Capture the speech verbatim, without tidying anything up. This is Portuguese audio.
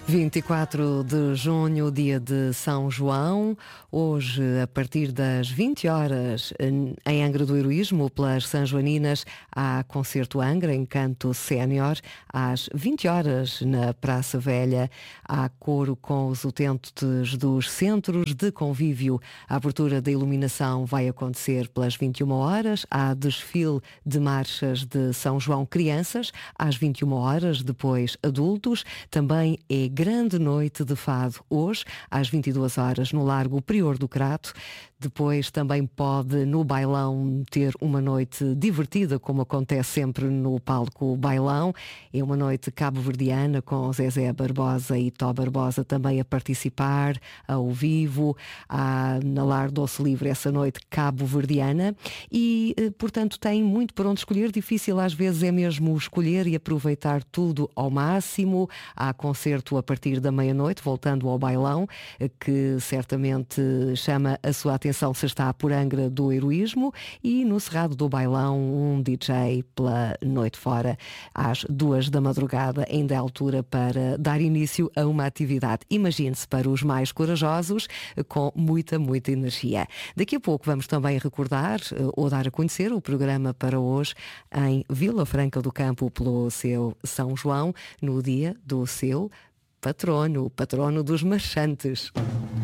vinte e quatro de junho, dia de São João. Hoje, a partir das vinte horas, em Angra do Heroísmo, pelas Sanjoaninas, há concerto Angra, em canto sénior. Às vinte horas, na Praça Velha, há coro com os utentes dos centros de convívio. A abertura da iluminação vai acontecer pelas vinte e uma horas. Há desfile de marchas de São João Crianças, às vinte e uma horas, depois adultos. Também é grande noite de fado hoje, às vinte e duas horas, no Largo Prior do Crato. Depois também pode, no bailão, ter uma noite divertida, como acontece sempre no palco Bailão. É uma noite cabo-verdiana, com Zezé Barbosa e Tó Barbosa também a participar, ao vivo. Há na Lar Doce Livre essa noite cabo-verdiana e, portanto, tem muito para onde escolher. Difícil às vezes é mesmo escolher e aproveitar tudo ao máximo. Há concerto a partir da meia-noite, voltando ao bailão, que certamente chama a sua atenção se está por Angra do Heroísmo, e no Cerrado do Bailão um D J pela noite fora, às duas da madrugada, ainda é altura para dar início a uma atividade. Imagine-se para os mais corajosos, com muita, muita energia. Daqui a pouco vamos também recordar ou dar a conhecer o programa para hoje em Vila Franca do Campo, pelo seu São João, no dia do seu patrono, patrono dos marchantes.